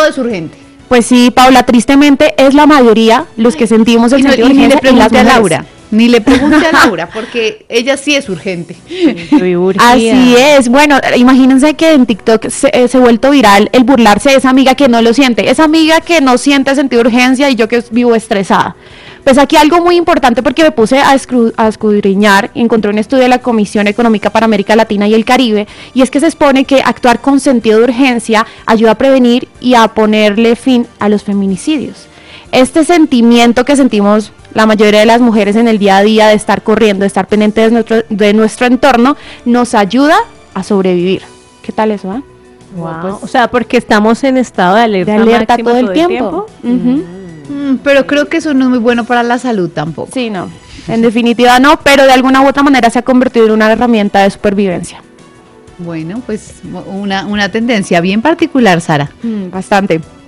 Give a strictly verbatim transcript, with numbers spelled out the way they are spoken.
todo es urgente. Pues sí, Paula, tristemente es la mayoría los que sentimos el Y, no, sentido y de ni le urgencia en las pregunte a mujeres. Laura, ni le pregunte a Laura, porque ella sí es urgente. Así es. Bueno, imagínense que en TikTok se, eh, se ha vuelto viral el burlarse de esa amiga que no lo siente, esa amiga que no siente sentido de urgencia y yo que vivo estresada. Pues aquí algo muy importante, porque me puse a, escru- a escudriñar y encontré un estudio de la Comisión Económica para América Latina y el Caribe, y es que se expone que actuar con sentido de urgencia ayuda a prevenir y a ponerle fin a los feminicidios. Este sentimiento que sentimos la mayoría de las mujeres en el día a día de estar corriendo, de estar pendiente de nuestro, de nuestro entorno, nos ayuda a sobrevivir. ¿Qué tal eso, eh? Wow. Pues, o sea, porque estamos en estado de alerta, de alerta máxima todo el todo tiempo. El tiempo. Uh-huh. Mm, pero creo que eso no es muy bueno para la salud tampoco. Sí, no. En definitiva no, pero de alguna u otra manera se ha convertido en una herramienta de supervivencia. Bueno, pues una, una tendencia bien particular, Sara. Mm, bastante.